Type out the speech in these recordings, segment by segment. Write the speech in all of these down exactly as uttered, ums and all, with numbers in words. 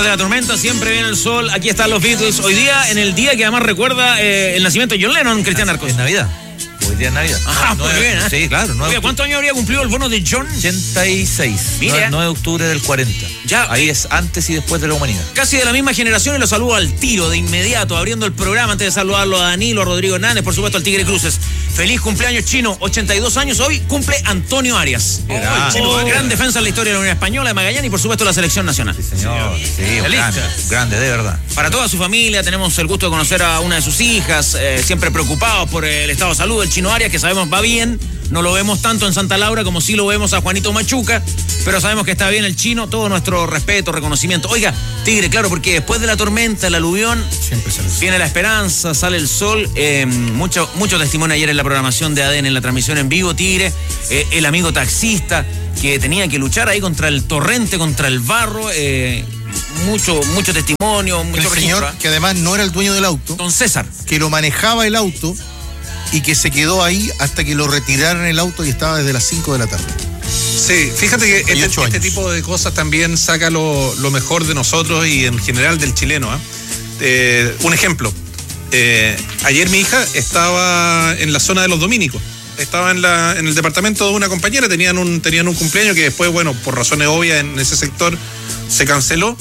De la tormenta siempre viene el sol. Aquí están los Beatles. Hoy día, en el día que además recuerda eh, el nacimiento de John Lennon, Cristian Arcos. Es Navidad. Hoy día es Navidad. Ah, muy bien, ¿eh? Sí, claro. Oye, ¿cuántos años habría cumplido el bono de John? ochenta y seis. Mira. nueve de octubre del cuarenta. Ya. Ahí es antes y después de la humanidad. Casi de la misma generación y lo saludo al tiro, de inmediato, abriendo el programa, antes de saludarlo a Danilo, a Rodrigo Hernández, por supuesto al Tigre Cruces. Feliz cumpleaños, Chino. ochenta y dos años hoy cumple Antonio Arias. Oh, oh, Chino, oh. Gran defensa en la historia de la Unión Española, de Magallanes y por supuesto la selección nacional. Sí, señor. Sí, un grande, grande, de verdad. Para toda su familia, tenemos el gusto de conocer a una de sus hijas, eh, siempre preocupados por el estado de salud del Chino Arias, que sabemos va bien. No lo vemos tanto en Santa Laura como sí lo vemos a Juanito Machuca, pero sabemos que está bien el Chino. Todo nuestro respeto, reconocimiento. Oiga, Tigre, claro, porque después de la tormenta, el aluvión, siempre sale viene la esperanza, sale el sol. Eh, mucho, mucho testimonio ayer en la programación de A D N, en la transmisión en vivo, Tigre. Eh, el amigo taxista que tenía que luchar ahí contra el torrente, contra el barro. Eh, mucho, mucho testimonio, mucho el registro, señor ¿eh? que además no era el dueño del auto. Don César. Que lo manejaba el auto y que se quedó ahí hasta que lo retiraron el auto y estaba desde las cinco de la tarde. Sí, fíjate que este, este tipo de cosas también saca lo, lo mejor de nosotros y en general del chileno. ¿eh? Eh, un ejemplo, eh, ayer mi hija estaba en la zona de los dominicos, estaba en, la, en el departamento de una compañera, tenían un, tenían un cumpleaños que después, bueno, por razones obvias en ese sector se canceló,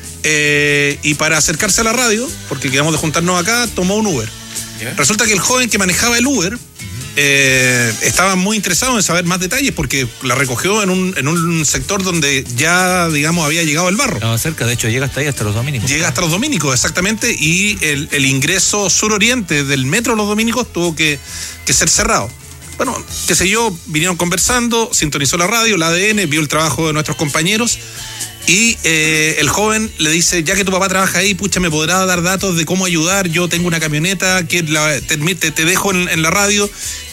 eh, y para acercarse a la radio, porque quedamos de juntarnos acá, tomó un Uber. ¿Yeah? Resulta que el joven que manejaba el Uber eh, estaba muy interesado en saber más detalles porque la recogió en un, en un sector donde ya, digamos, había llegado el barro. Estaba cerca, de hecho llega hasta ahí, hasta los Dominicos. Llega hasta los Dominicos, exactamente, y el, el ingreso suroriente del metro Los Dominicos tuvo que, que ser cerrado. Bueno, qué sé yo, vinieron conversando, sintonizó la radio, la A D N, vio el trabajo de nuestros compañeros. Y eh, el joven le dice, ya que tu papá trabaja ahí, pucha, ¿me podrá dar datos de cómo ayudar? Yo tengo una camioneta que la, te, te, te dejo en, en la radio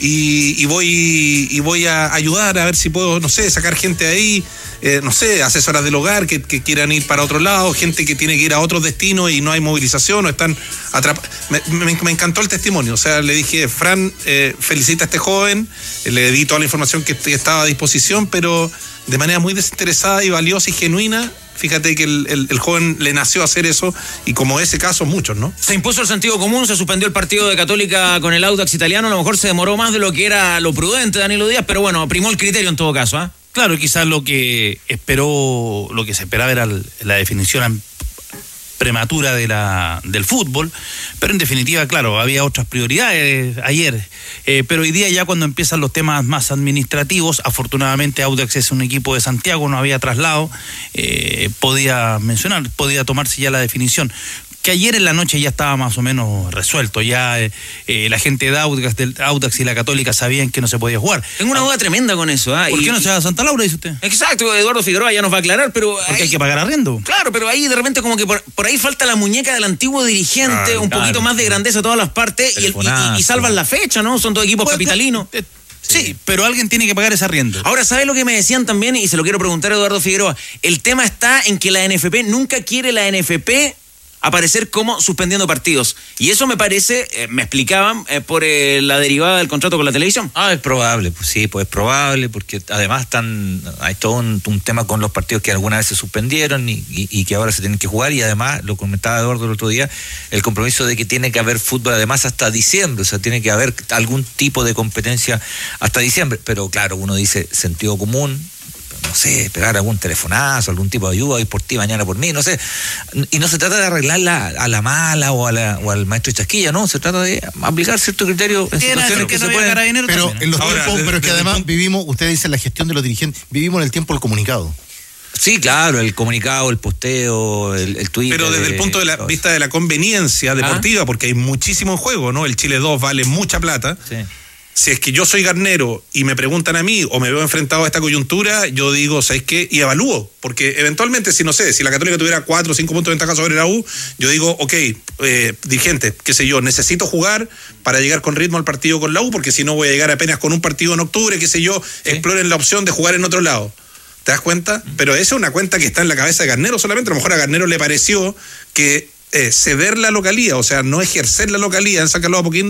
y, y, voy, y voy a ayudar a ver si puedo, no sé, sacar gente ahí, eh, no sé, asesoras del hogar que, que quieran ir para otro lado, gente que tiene que ir a otros destinos y no hay movilización o están atrapados. Me, me, me encantó el testimonio, o sea, le dije, Fran, eh, felicita a este joven, le di toda la información que, que estaba a disposición, pero de manera muy desinteresada y valiosa y genuina. Fíjate que el, el, el joven le nació a hacer eso y como ese caso muchos, ¿no? Se impuso el sentido común, se suspendió el partido de Católica con el Audax italiano, a lo mejor se demoró más de lo que era lo prudente Danilo Díaz, pero bueno, primó el criterio en todo caso, ¿eh? Claro, quizás lo que esperó, lo que se esperaba era la definición prematura de la, del fútbol, pero en definitiva, claro, había otras prioridades ayer, eh, pero hoy día ya cuando empiezan los temas más administrativos, afortunadamente Audax es un equipo de Santiago, no había traslado, eh, podía mencionar, podía tomarse ya la definición, que ayer en la noche ya estaba más o menos resuelto, ya eh, eh, la gente de Audax, del Audax y la Católica sabían que no se podía jugar. Tengo una duda tremenda con eso. ¿eh? ¿Por y, qué no se va a Santa Laura, dice usted? Exacto, Eduardo Figueroa ya nos va a aclarar, pero... Porque ahí, hay que pagar arriendo. Claro, pero ahí de repente como que por, por ahí falta la muñeca del antiguo dirigente, claro, un poquito claro, más de grandeza a todas las partes y, el, y, y, y salvan la fecha, ¿no? Son todos equipos pues, capitalinos. Eh, Sí, sí, pero alguien tiene que pagar ese arriendo. Ahora, ¿sabes lo que me decían también? Y se lo quiero preguntar a Eduardo Figueroa. El tema está en que la N F P, nunca quiere la N F P aparecer como suspendiendo partidos. Y eso me parece, eh, me explicaban, eh, por eh, la derivada del contrato con la televisión. Ah, es probable, pues sí, pues es probable, porque además están, hay todo un, un tema con los partidos que alguna vez se suspendieron y, y, y que ahora se tienen que jugar, y además, lo comentaba Eduardo el otro día, el compromiso de que tiene que haber fútbol además hasta diciembre, o sea, tiene que haber algún tipo de competencia hasta diciembre, pero claro, uno dice sentido común, no sé, pegar algún telefonazo, algún tipo de ayuda, hoy por ti, mañana por mí, no sé. Y no se trata de arreglarla a la mala o, a la, o al maestro Chasquilla, no, se trata de aplicar cierto criterio en situaciones que se pueden. Pero en los Ahora, tiempos, pero es que además vivimos, usted dice la gestión de los dirigentes, vivimos en el tiempo del comunicado. Sí, claro, el comunicado, el posteo, el, el Twitter. Pero desde el punto de la vista de la conveniencia deportiva, ¿ah? Porque hay muchísimo en juego, ¿no? El Chile dos vale mucha plata. Sí. Si es que yo soy Garnero y me preguntan a mí o me veo enfrentado a esta coyuntura, yo digo, ¿sabes qué? Y evalúo, porque eventualmente, si no sé, si la Católica tuviera cuatro o cinco puntos de ventaja sobre la U, yo digo, ok, eh, dirigente, qué sé yo, necesito jugar para llegar con ritmo al partido con la U, porque si no voy a llegar apenas con un partido en octubre, qué sé yo, ¿sí? Exploren la opción de jugar en otro lado. ¿Te das cuenta? Mm. Pero esa es una cuenta que está en la cabeza de Garnero solamente, a lo mejor a Garnero le pareció que eh, ceder la localía, o sea, no ejercer la localía en San Carlos de Apoquindo,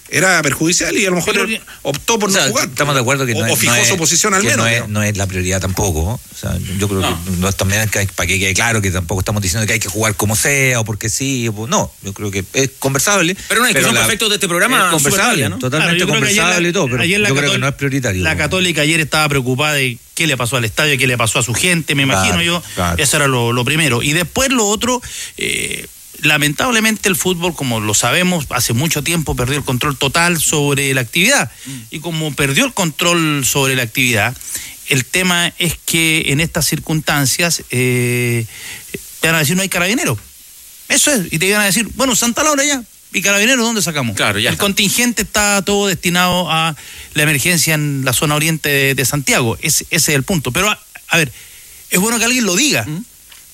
era perjudicial y a lo mejor Pero, optó por o sea, no jugar. estamos de acuerdo que o, no es, o fijó no es, su posición al que menos. no es, digamos. no es la prioridad tampoco. O sea, yo creo No. que no es también que hay- para que quede claro que tampoco estamos diciendo que hay que jugar como sea o porque sí. O, no, yo creo que es conversable. Pero una discusión la- perfecta de este programa, es súper conversable, válida, ¿no? totalmente Claro, yo creo que ayer conversable la- y todo, pero ayer la yo creo Catol- que no es prioritario. La Católica ayer estaba preocupada de qué le pasó al estadio, qué le pasó a su gente, me imagino Claro, yo. claro. Eso era lo, lo primero. Y después lo otro, eh, lamentablemente el fútbol, como lo sabemos, hace mucho tiempo perdió el control total sobre la actividad. Y como perdió el control sobre la actividad, el tema es que en estas circunstancias eh, te van a decir no hay carabineros. Eso es. Y te van a decir, bueno, Santa Laura ya. ¿Y carabineros dónde sacamos? Claro, ya El está. contingente está todo destinado a la emergencia en la zona oriente de, de Santiago. Ese, ese es el punto. Pero, a, a ver, es bueno que alguien lo diga. ¿Mm?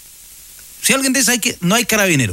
Si alguien dice hay que, no hay carabineros.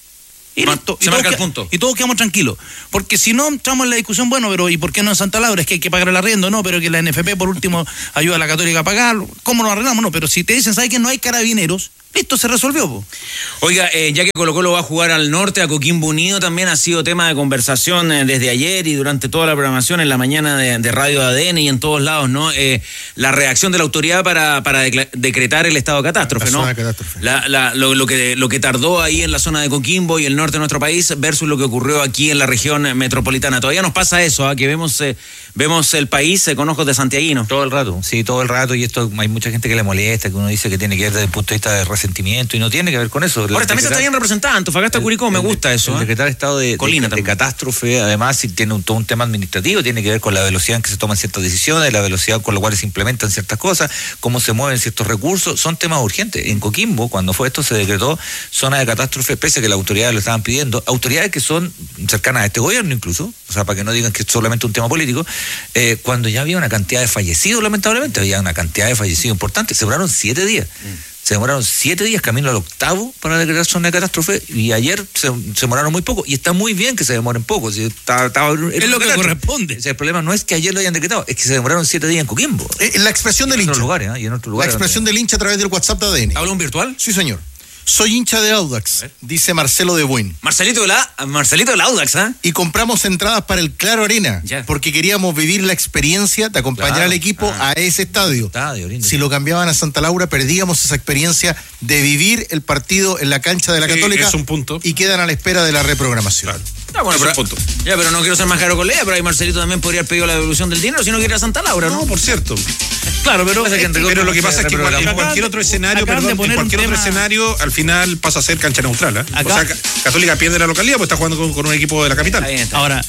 Y Ma- listo. se y marca todos el que- punto. Y todos quedamos tranquilos. Porque si no entramos en la discusión, bueno, pero ¿y por qué no en Santa Laura? Es que hay que pagar el arriendo, no, pero que la N F P por último ayuda a la Católica a pagarlo. ¿Cómo lo arreglamos? No, pero si te dicen, ¿sabes que no hay carabineros? Listo, se resolvió. Po. Oiga, eh, ya que Colo Colo va a jugar al norte, a Coquimbo Unido, también ha sido tema de conversación eh, desde ayer y durante toda la programación en la mañana de, de Radio A D N y en todos lados, ¿no? Eh, la reacción de la autoridad para, para decla- decretar el estado de catástrofe, La ¿no? zona de catástrofe. La- la- lo, lo que, lo que tardó ahí en la zona de Coquimbo y el norte de nuestro país versus lo que ocurrió aquí en la región metropolitana. Todavía nos pasa eso, ¿ah? Que vemos, eh, vemos el país eh, con ojos de santiaguinos. Todo el rato, sí, todo el rato, y esto hay mucha gente que le molesta, que uno dice que tiene que ver desde el punto de vista de resentimiento, y no tiene que ver con eso. Ahora, también se está bien representada, Antofagasta, Curicó, me El- gusta eso. El ¿eh? decretar estado de, de- Colina de también. catástrofe, además, si tiene un, todo un tema administrativo, tiene que ver con la velocidad en que se toman ciertas decisiones, la velocidad con la cual se implementan ciertas cosas, cómo se mueven ciertos recursos, son temas urgentes. En Coquimbo, cuando fue esto, se decretó zona de catástrofe, pese a que las autoridades lo estaban pidiendo, autoridades que son cercanas a este gobierno incluso, o sea, para que no digan que es solamente un tema político, eh, cuando ya había una cantidad de fallecidos, lamentablemente, había una cantidad de fallecidos importante, se duraron siete días. Se demoraron siete días camino al octavo para decretar zona de catástrofe y ayer se, se demoraron muy poco. Y está muy bien que se demoren poco. Si está- estaba- Es lo que corresponde. O sea, el problema no es que ayer lo hayan decretado, es que se demoraron siete días en Coquimbo. Eh, la expresión Y del en otros hincha. lugares, ¿eh? Y en otros La lugares. expresión donde- del hincha a través del WhatsApp de A D N. ¿Habla un virtual? Sí, señor. Soy hincha de Audax, dice Marcelo de Buen. Marcelito de la, Marcelito de la Audax, ¿ah? Y compramos entradas para el Claro Arena, Ya. porque queríamos vivir la experiencia de acompañar Claro. al equipo Ah. a ese estadio. Estadio, lindo. Si lo cambiaban a Santa Laura, perdíamos esa experiencia de vivir el partido en la cancha de la Sí, Católica es un punto. y quedan a la espera de la reprogramación. Claro. Ah, bueno, Es un pero, punto. ya, pero no quiero ser más caro con Lea, pero ahí Marcelito también podría haber pedido la devolución del dinero si no quiere ir a Santa Laura, ¿no? No, por cierto. Claro, pero, Pasa que en rigor Pero no lo que se pasa es que reprogramó. en Acaban cualquier de- otro escenario, acaban de perdón, poner en un cualquier otro tema- escenario, al final pasa a ser cancha neutral. ¿eh? Acá- O sea, Ca- Católica pierde la localidad porque está jugando con, con un equipo de la capital. Está bien, está bien. ahora,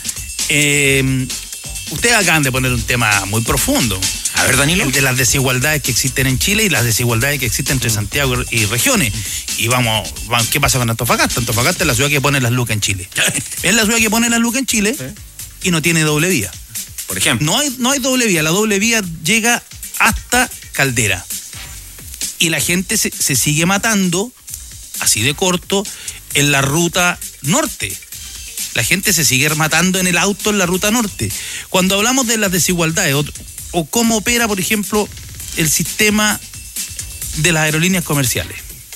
eh, ustedes acaban de poner un tema muy profundo. A ver, Danilo. El de las desigualdades que existen en Chile y las desigualdades que existen entre Santiago y regiones. Y vamos, vamos, ¿qué pasa con Antofagasta? Antofagasta es la ciudad que pone las lucas en Chile. Es la ciudad que pone las lucas en Chile y no tiene doble vía. Por ejemplo. No hay, no hay doble vía, la doble vía llega hasta Caldera. Y la gente se, se sigue matando, así de corto, en la ruta norte. La gente se sigue matando en el auto en la ruta norte. Cuando hablamos de las desigualdades, o, o cómo opera, por ejemplo, el sistema de las aerolíneas comerciales.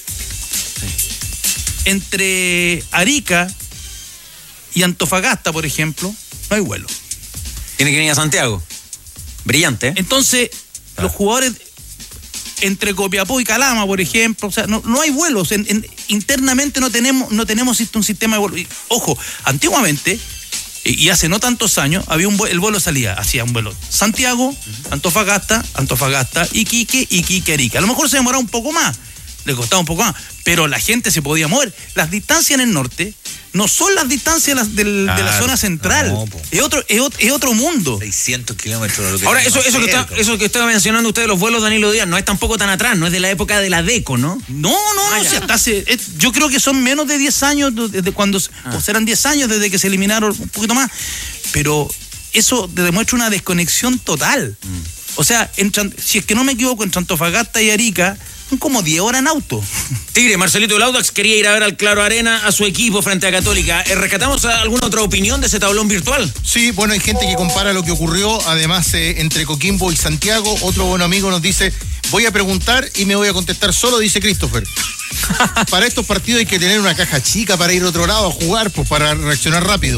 Entre Arica y Antofagasta, por ejemplo, no hay vuelo. Tiene que venir a Santiago. Brillante, ¿eh? Entonces, los jugadores entre Copiapó y Calama, por ejemplo, o sea, no, no hay vuelos. En, en- internamente no tenemos, no tenemos un sistema de vuelo. Y, ojo, antiguamente, y, y hace no tantos años, había un vue- el vuelo salía, hacía un vuelo Santiago, Antofagasta, Antofagasta, Iquique, Iquique, Arica. A lo mejor se demoraba un poco más, le costaba un poco más, pero la gente se podía mover. Las distancias en el norte no son las distancias las del- de la Claro, zona central. no, po. es, otro, es, ot- es otro mundo. seiscientos kilómetros. Lo que Ahora, tenemos eso, eso, que está, cerca. eso que estaba mencionando usted de los vuelos, Danilo Díaz, no es tampoco tan atrás, no es de la época de la DECO, ¿no? No, no, Ah, no, ya. si hasta hace, es- yo creo que son menos de diez años desde cuando, Ah. o serán diez años desde que se eliminaron, un poquito más, pero eso demuestra una desconexión total. Mm. O sea, entre, si es que no me equivoco, entre Antofagasta y Arica, son como diez horas en auto. Tigre, Marcelito del Audax quería ir a ver al Claro Arena a su equipo frente a Católica. Eh, ¿Rescatamos alguna otra opinión de ese tablón virtual? Sí, bueno, hay gente que compara lo que ocurrió, además, eh, entre Coquimbo y Santiago. Otro buen amigo nos dice, voy a preguntar y me voy a contestar solo, dice Christopher. Para estos partidos hay que tener una caja chica para ir a otro lado a jugar, pues para reaccionar rápido.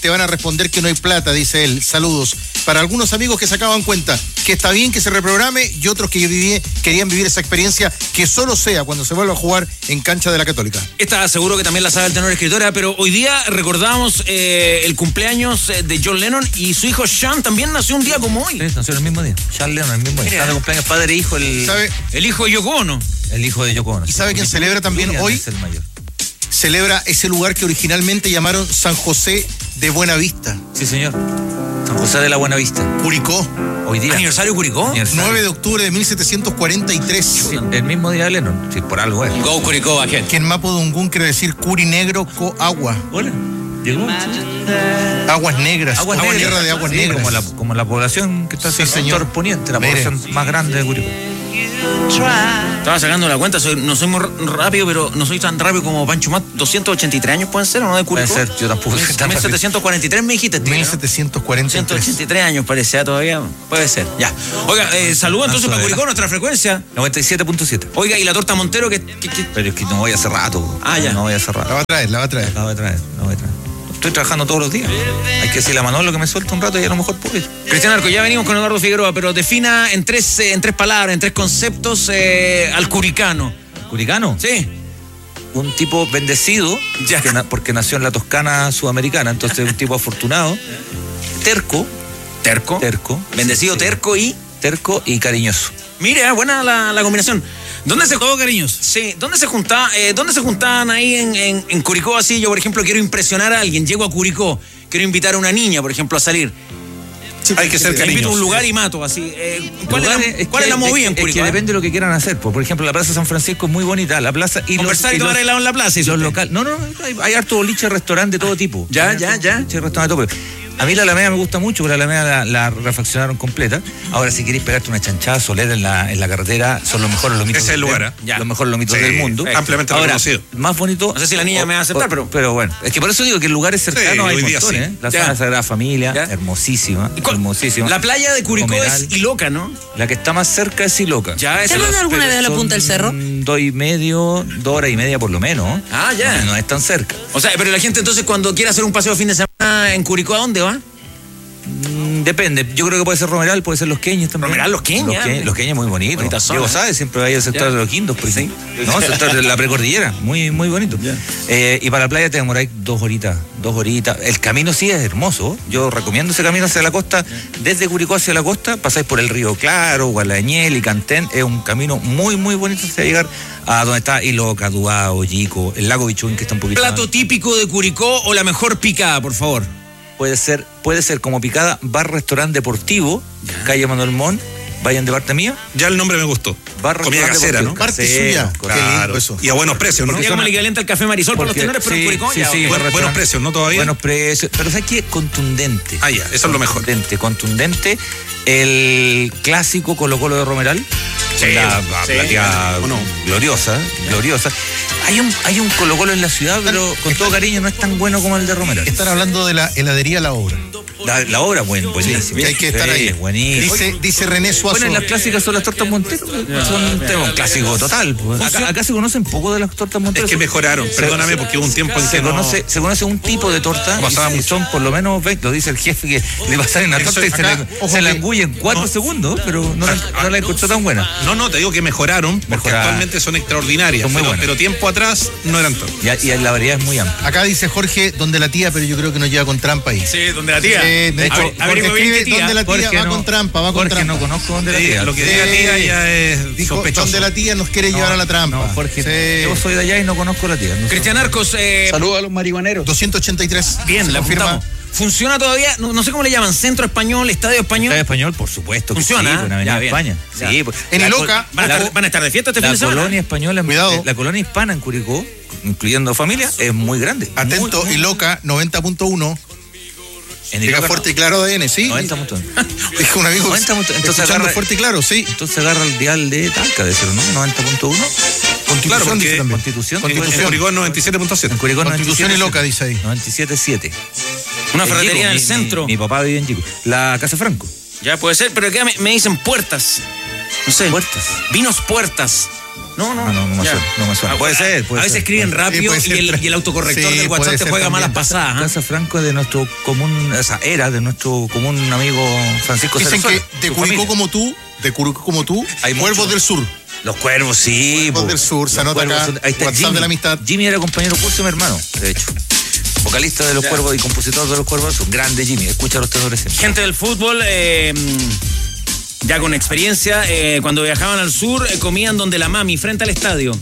te van a responder que no hay plata, dice él. Saludos. Para algunos amigos que se acaban cuenta que está bien que se reprograme y otros que viví, querían vivir esa experiencia, que solo sea cuando se vuelva a jugar en cancha de la Católica. Esta seguro que también la sabe el tenor escritora, pero hoy día recordamos eh, el cumpleaños de John Lennon y su hijo Sean también nació un día como hoy. Sí, nació el mismo día. Sean Lennon, el mismo día. Está de cumpleaños padre e hijo. El, ¿Sabe? El hijo de Yoko Ono. El hijo de Yoko Ono. ¿Y sabe quién celebra también Julian hoy? Es el mayor. Celebra ese lugar que originalmente llamaron San José de Buenavista. Sí, señor. San José de la Buenavista. Curicó. Hoy día. ¿Aniversario Curicó? Aniversario. nueve de octubre de mil setecientos cuarenta y tres. Sí, el mismo día de Lennon. Sí, por algo es. Go Curicó, Bajen. Que en Mapudungún quiere decir Curi Negro co agua. Hola. Llegó. Aguas negras. Aguas Agua negras. tierra de aguas Sí, negras. Como la, como la población que está en Sí, el señor. sector poniente, la Mire. población más grande de Curicó. Estaba sacando la cuenta, soy, no soy muy rápido, pero no soy tan rápido como Pancho Mat. ¿doscientos ochenta y tres años pueden ser o no de Curicó? Puede ser, yo tampoco soy tan mil setecientos cuarenta y tres me dijiste, tío, mil ¿no? setecientos cuarenta y ciento tres. ochenta y tres años parece, ¿ah? Todavía puede ser. Ya. Oiga, eh, saludos entonces para Curicó, nuestra frecuencia. noventa y siete punto siete. Oiga, y la torta Montero que... que- que- Pero es que no voy hace rato. Ah, ya. No voy hace La rato. va a traer, la va a traer. La voy a traer, la voy a traer. Estoy trabajando todos los días. Hay que decirle a Manolo que me suelte un rato y a lo mejor puedo ir. Cristian Arco, ya venimos con Eduardo Figueroa, pero defina en tres, eh, en tres palabras, en tres conceptos eh, al curicano. ¿Curicano? Sí. Un tipo bendecido, Ya. que na- porque nació en la Toscana sudamericana, entonces un tipo afortunado, terco, Terco. terco, Bendecido, sí, terco y... terco y cariñoso. Mire, buena la, la combinación. ¿Dónde se Todo cariños. Sí, ¿dónde se juntaban, eh, ¿dónde se juntaban ahí en, en, en Curicó así? Yo, por ejemplo, quiero impresionar a alguien, llego a Curicó, quiero invitar a una niña, por ejemplo, a salir. Hay que ser Le invito a cariñosos. un lugar y mato, así. Eh, ¿Cuál, Lugares- es la, es cuál que- es la movida en es que- Curicó? Es que eh? depende de lo que quieran hacer. Pues, por ejemplo, la Plaza San Francisco es muy bonita. La plaza y los, Conversar y y tomar los- helado en la plaza. y y los usted. locales. No, no, hay, hay harto boliche, restaurante de todo tipo. Ya, Hay ya, harto ya. boliche, restaurante de todo tipo. A mí la Alameda me gusta mucho, porque la Alameda la, la refaccionaron completa. Ahora, si queréis pegarte una chanchada solera en la, en la carretera, son los mejores lomitos. Ese es el del- lugar, ¿eh? Ya. Los mejores lomitos Sí, del mundo. ampliamente Ahora, reconocido. más bonito. No sé si la niña me va a aceptar, pero- Pero bueno, es que por eso digo que en lugares cercanos Sí, hay hoy día montones, sí. ¿eh? La Ya. zona Sagrada Familia, Ya. hermosísima, ¿Y cuál- hermosísima. La playa de Curicó Comeral. es Iloca, ¿no? La que está más cerca es Siloca. Ya, esa ¿Se es van la- alguna Pero vez a la son punta del cerro? Dos y medio, dos horas y media por lo menos. Ah, ya. No, no es tan cerca. O sea, pero la gente entonces cuando quiere hacer un paseo de fin de semana en Curicó, ¿a dónde va? Mm, Depende. Yo creo que puede ser Romeral, puede ser Los Queños también. Romeral, Los Queños, Los Queños, Los Queños muy bonito. Bonita zona, Diego ¿eh? sabe, siempre hay el sector Ya. de Los Quindos, por ejemplo. No, el sector de la precordillera, muy, muy bonito. Eh, y para la playa te demoráis dos horitas, dos horitas. El camino sí es hermoso. Yo recomiendo ese camino hacia la costa. Desde Curicó hacia la costa, pasáis por el Río Claro, Gualañel y Cantén. Es un camino muy, muy bonito hasta llegar a donde está Iloca, Duao, Yico, el lago Bichuín, que está un poquito ¿Plato más. típico de Curicó o la mejor picada, por favor? Puede ser, puede ser como picada, bar restaurante deportivo, calle Manuel Montt, vayan de parte mía. Ya el nombre me gustó. Bar Comida restaurante casera, ¿no? deportivo. Parte Casero, suya. claro. Qué lindo Claro. eso. Y a buenos precios, ¿no? Ya como el equivalente al café Marisol para los Porque- tenores, pero en sí, Curicó sí, ya. sí, ok. Buen- restaurante. buenos precios, ¿no? Todavía. Buenos precios. Pero ¿sabes qué? Contundente. Ah, ya, eso es lo mejor. Contundente, contundente. El clásico Colo Colo de Romeral. Sí, la sí. plateada ¿O no? gloriosa, gloriosa. Hay un, hay un Colo Colo en la ciudad, pero con todo cariño no es tan bueno como el de Romeral. Están hablando de la heladería La Obra. La, la obra, bueno, buenísima. que hay que estar Sí, ahí. Buenísimo. Dice, dice René Suazo. Bueno, y las clásicas son las tortas Montero. Son un tema, un clásico total. pues. Acá, acá se conocen poco de las tortas Montero. Es que mejoraron, Se- perdóname, porque hubo un tiempo en se que no... conoce, se conoce un tipo de torta Pasaba y mucho. son por lo menos veinte, lo dice el jefe, que le pasan en la Eso torta y es se, acá, le, ojo se la que- engulle en cuatro no. segundos, pero no, la, no la encontró tan buena. No, no, te digo que mejoraron, porque Mejoraron. actualmente son extraordinarias, Son muy pero, buenas. pero tiempo atrás no eran tanto. Y, y la variedad es muy amplia. Acá dice Jorge, donde la tía, pero yo creo que nos lleva con trampa ahí. Sí, donde la tía. Eh, de hecho, A ver, Jorge averigüe bien escribe qué tía. donde la tía Jorge va no- con trampa, va con Jorge trampa. no conozco dónde la Sí, tía. lo que Sí. diga tía ya es Dijo, sospechoso. donde la tía nos quiere llevar a la trampa. No, Jorge, Sí. yo soy de allá y no conozco la tía. No sé. Cristian Arcos, eh, Saludos a los marihuaneros. doscientos ochenta y tres. bien, Se la confirma. apuntamos. ¿Funciona todavía? No, no sé cómo le llaman, Centro Español, Estadio Español. ¿Estadio español? Por supuesto. que Funciona, sí, pues, en Avenida ya, bien. España. Ya. Sí, pues, En la Iloca, col- ¿Van a, la- estar, van a estar de fiesta este fin La de semana? colonia española, Cuidado. eh, la colonia hispana en Curicó, incluyendo familia, es muy grande. Atento, Muy- y Loca noventa punto uno. En Llega Iloca, fuerte y claro de N, ¿sí? noventa puntos. Dijo un amigo. noventa puntos. Entonces escuchando agarra- fuerte y claro, sí. Entonces agarra el dial de Talca, de cero, ¿no? noventa punto uno. Constitución Claro, porque dice también. Constitución. En, en Constitución. Curicó es noventa y siete punto siete. En Curicó Constitución y noventa y siete Loca, dice ahí. noventa y siete punto siete. Una En ferretería Yico, en el mi- centro. Mi, mi papá vive en Yico. La Casa Franco. Ya puede ser, pero acá me, me dicen puertas. No sé. Puertas. Vinos puertas. No, no, no, no, no me ya. suena, no me suena. Ah, Puede a, ser, puede a veces ser. escriben Sí, rápido puede ser. y, el, y el autocorrector Sí, del puede WhatsApp te ser juega también. malas pasadas. ¿ah? Casa Franco es de nuestro común, o sea, era de nuestro común amigo Francisco Dicen Cerezuela, que de su Curicó familia. como tú, de Curicó como tú, Hay Cuervos mucho. del Sur. Los Cuervos, sí. Cuervos po. del Sur, se Los anota Cuervos acá, son- ahí está WhatsApp Jimmy. de la amistad. Jimmy era compañero curso de mi hermano, de hecho. Vocalista de Los Ya. Cuervos y compositor de Los Cuervos, un grande Jimmy. Escucha a los tenores siempre. Gente del fútbol, eh, ya con experiencia, eh, cuando viajaban al sur, eh, comían donde la mami, frente al estadio.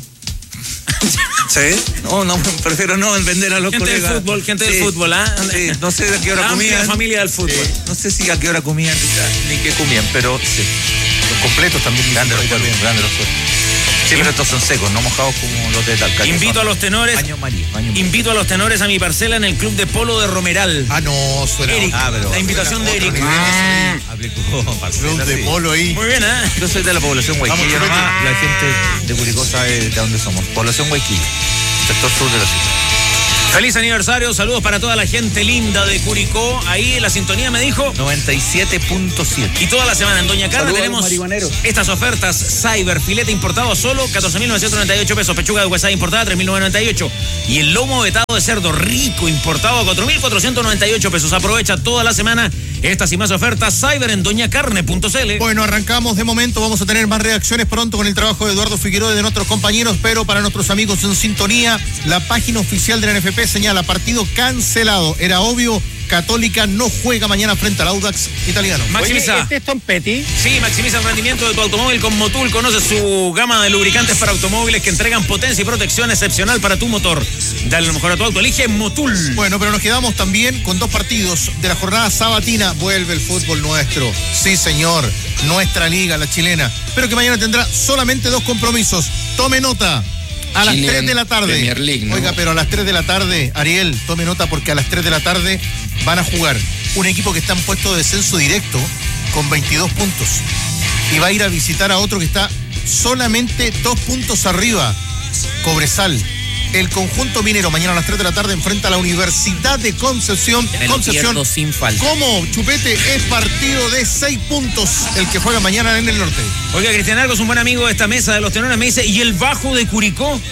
¿Sí? No, no, prefiero no vender a los Gente colegas. del fútbol, gente del Sí, fútbol, ¿ah? sí, no sé a qué hora La amplia comían. familia del fútbol. Sí, no sé si a qué hora comían ni, ni qué comían, pero sí. Los completos también. Grandes los Ahí Cuervos, también. grandes los Cuervos. Sí, pero estos son secos, no mojados como los de Talca. que Invito son a los tenores, Baño María, baño María. invito a los tenores a mi parcela en el club de polo de Romeral. Ah, no, suena. Eric, Ah, pero- la invitación de Otro Eric. nivel, Ah. Aplicó Club parcela, de sí. polo ahí. Muy bien, ¿eh? Yo soy de la población Guayquilla Vamos, nomás, la gente de Curicó sabe de dónde somos. Población Guayquilla, sector sur de la ciudad. Feliz aniversario, saludos para toda la gente linda de Curicó. Ahí la sintonía me dijo. noventa y siete punto siete. Y toda la semana en Doña Carla Saludos a los tenemos marihuaneros. estas ofertas. Cyber, filete importado a solo catorce mil novecientos noventa y ocho pesos. Pechuga de huesada importada tres mil novecientos noventa y ocho. Y el lomo vetado de cerdo rico importado a cuatro mil cuatrocientos noventa y ocho pesos. Aprovecha toda la semana estas y más ofertas. Cyber en doña carne punto c l. Bueno, arrancamos de momento, vamos a tener más reacciones pronto con el trabajo de Eduardo Figueroa y de nuestros compañeros, pero para nuestros amigos en sintonía, la página oficial de la N F P señala partido cancelado. Era obvio, Católica no juega mañana frente al Audax italiano. Maximiza. Oye, ¿este es Tom Petty? Sí, maximiza el rendimiento de tu automóvil con Motul. Conoce su gama de lubricantes para automóviles que entregan potencia y protección excepcional para tu motor. Dale lo mejor a tu auto. Elige Motul. Bueno, pero nos quedamos también con dos partidos de la jornada sabatina. Vuelve el fútbol nuestro. Sí, señor. Nuestra liga, la chilena. Pero que mañana tendrá solamente dos compromisos. Tome nota. A las Chilean tres de la tarde. Premier League, ¿no? Oiga, pero a las tres de la tarde, Ariel, tome nota porque a las tres de la tarde van a jugar un equipo que está en puesto de descenso directo con veintidós puntos. Y va a ir a visitar a otro que está solamente dos puntos arriba, Cobresal. El conjunto minero mañana a las tres de la tarde enfrenta a la Universidad de Concepción. Me lo Concepción. pierdo sin falta. ¿Cómo, Chupete? Es partido de seis puntos el que juega mañana en el norte. Oiga, Cristian Argos, un buen amigo de esta mesa de los tenores, me dice, ¿y el bajo de Curicó?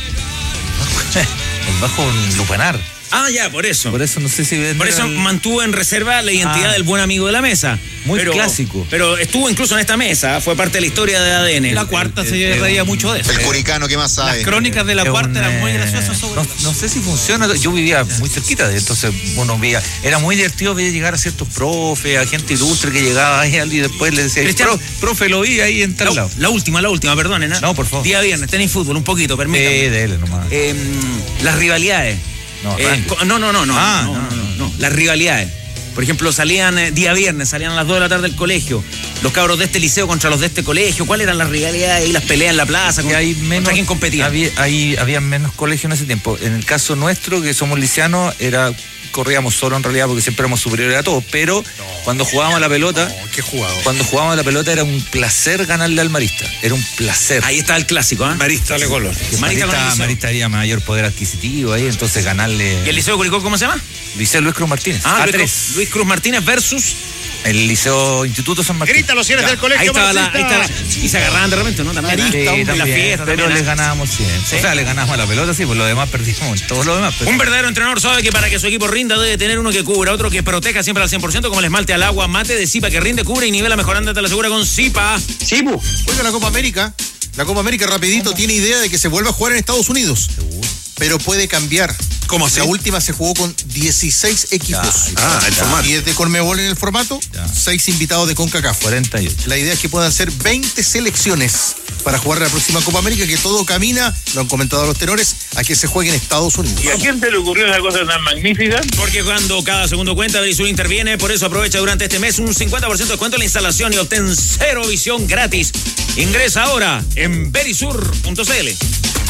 El bajo Lupanar. Ah, ya, por eso. Por eso no sé si vender Por eso al- mantuvo en reserva la identidad Ah. del buen amigo de la mesa. Muy clásico. Pero estuvo incluso en esta mesa, fue parte de la historia de A D N. La cuarta el- se el- reía mucho de eso. El curicano, ¿qué más Las sabe? crónicas de la Es cuarta un, eran muy eh, graciosas sobre no, no sé si funciona. Yo vivía muy cerquita de entonces uno veía. Era muy divertido ver llegar a ciertos profes, a gente ilustre que llegaba ahí y después le decía, Cristiano. "Pro- profe, lo vi ahí en tal La, lado. la última, la última, perdonen. ¿eh? No, por favor. Día viernes, tenéis fútbol, un poquito, Sí, permítame. dele nomás. Eh, las rivalidades. No, Eh, arranque. co- no, no, no, no, Ah, no, no, no, no, no, no. Las rivalidades. Por ejemplo, salían eh, día viernes, salían a las dos de la tarde del colegio. Los cabros de este liceo contra los de este colegio. ¿Cuáles eran las rivalidades y las peleas en la plaza? Que Con, hay menos, ¿Contra quién competían? Había, hay- había menos colegios en ese tiempo. En el caso nuestro, que somos lisianos, era corríamos solo en realidad porque siempre éramos superiores a todos. Pero cuando jugábamos a la pelota, No, qué jugador. cuando jugábamos a la pelota era un placer ganarle al Marista. Era un placer. Ahí está el clásico, ¿ah? Marista le color. Marista Marista, con el liceo. Marista había mayor poder adquisitivo ahí, entonces ganarle. ¿Y el liceo de Curicó cómo se llama? Liceo Luis Cruz Martínez. Ah, A Luis, tres. Cruz, Luis Cruz Martínez versus. El Liceo Instituto San Martín. Grítalo si eres del colegio Ahí estaba la, ahí marxista. estaba la- y se agarraban de repente, ¿no? También. Marista, ¿ah? Sí, hombre, también, la fiesta, pero también, les ¿ah? ganábamos siempre. Sí. O sea, les ganábamos a la pelota, sí, por lo demás perdimos todo lo demás. Pero... Un verdadero entrenador sabe que para que su equipo rinda debe tener uno que cubra, otro que proteja siempre al cien por ciento, como el esmalte al agua mate de Zipa, que rinde, cubre y nivela mejorando, te lo asegura con Zipa. Sí, bu. Oiga, la Copa América. La Copa América, rapidito, tiene idea de que se vuelva a jugar en Estados Unidos. Pero puede cambiar. ¿Cómo así? La última se jugó con dieciséis equipos. Ah, el formato. Y es de Conmebol en el formato, Ya. seis invitados de CONCACAF. cuarenta y ocho. La idea es que puedan ser veinte selecciones para jugar la próxima Copa América, que todo camina, lo han comentado los tenores, a que se juegue en Estados Unidos. ¿Y a quién se le ocurrió esa cosa tan magnífica? Porque cuando cada segundo cuenta, Verisur interviene, por eso aprovecha durante este mes un cincuenta por ciento de descuento en la instalación y obtén cero visión gratis. Ingresa ahora en verisur punto c l.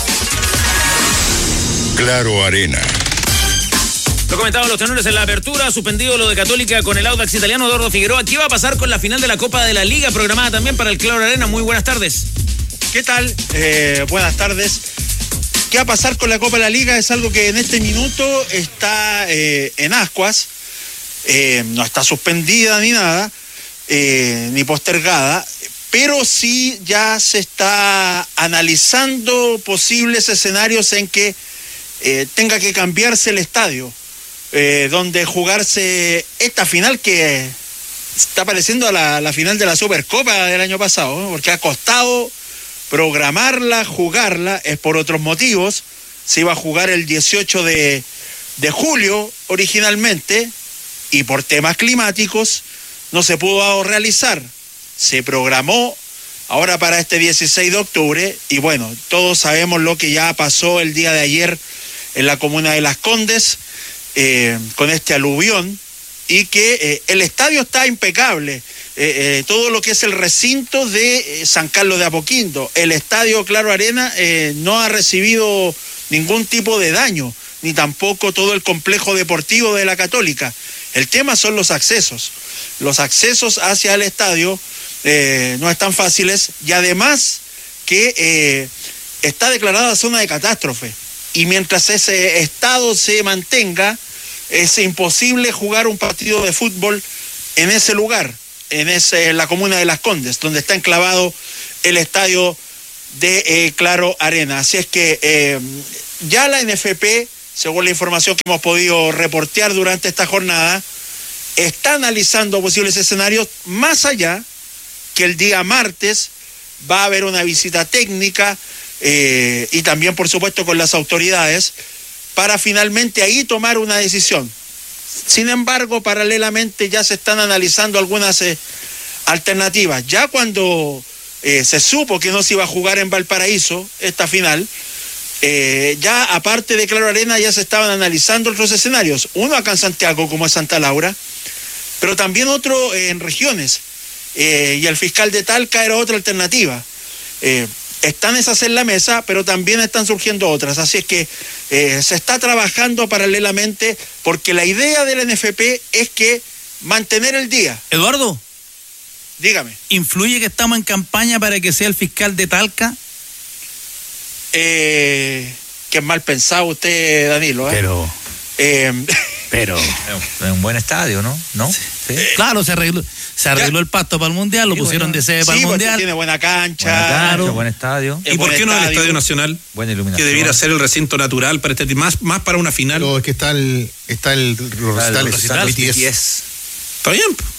Claro Arena. Lo comentaban los tenores en la apertura, suspendido lo de Católica con el Audax italiano Eduardo Figueroa. ¿Qué va a pasar con la final de la Copa de la Liga programada también para el Claro Arena? Muy buenas tardes. ¿Qué tal? Eh, buenas tardes. ¿Qué va a pasar con la Copa de la Liga? Es algo que en este minuto está eh, en ascuas, eh, no está suspendida ni nada, eh, ni postergada, pero sí ya se está analizando posibles escenarios en que eh, tenga que cambiarse el estadio, eh, donde jugarse esta final que está pareciendo a la, la final de la Supercopa del año pasado, ¿no? Porque ha costado programarla, jugarla, es por otros motivos. Se iba a jugar el dieciocho de julio originalmente, y por temas climáticos no se pudo realizar. Se programó ahora para este dieciséis de octubre, y bueno, todos sabemos lo que ya pasó el día de ayer en la comuna de Las Condes, eh, con este aluvión, y que eh, el estadio está impecable, eh, eh, todo lo que es el recinto de eh, San Carlos de Apoquindo, el estadio Claro Arena eh, no ha recibido ningún tipo de daño, ni tampoco todo el complejo deportivo de la Católica. El tema son los accesos. Los accesos hacia el estadio eh, no están fáciles, y además que eh, está declarada zona de catástrofe, y mientras ese estado se mantenga, es imposible jugar un partido de fútbol en ese lugar, en, ese, en la comuna de Las Condes, donde está enclavado el estadio de eh, Claro Arena. Así es que eh, ya la N F P, según la información que hemos podido reportear durante esta jornada, está analizando posibles escenarios, más allá que el día martes va a haber una visita técnica eh, y también, por supuesto, con las autoridades, para finalmente ahí tomar una decisión. Sin embargo, paralelamente ya se están analizando algunas eh, alternativas. Ya cuando eh, se supo que no se iba a jugar en Valparaíso esta final, eh, ya aparte de Claro Arena ya se estaban analizando otros escenarios. Uno acá en Santiago, como es Santa Laura, pero también otro eh, en regiones. Eh, y el fiscal de Talca era otra alternativa. Eh, Están esas en la mesa, pero también están surgiendo otras. Así es que eh, se está trabajando paralelamente, porque la idea de la N F P es que mantener el día. Eduardo, dígame. ¿Influye que estamos en campaña para que sea el fiscal de Talca? Eh, que es mal pensado usted, Danilo. ¿eh? Pero... Eh, pero... Es un buen estadio, ¿no? ¿No? Sí. Sí. Claro, se arregló, se arregló el pasto para el Mundial, lo Sí, pusieron bueno. de sede sí, para el porque Mundial. tiene buena cancha. Buena cancha, Claro. buen estadio. Es ¿Y por buen qué no el estadio. Estadio Nacional? Buena iluminación. Que debiera ser el recinto natural para este tipo, más, más para una final. Pero es que está el, está el, los recitales, Recitales, B T S. B T S. Está bien, po.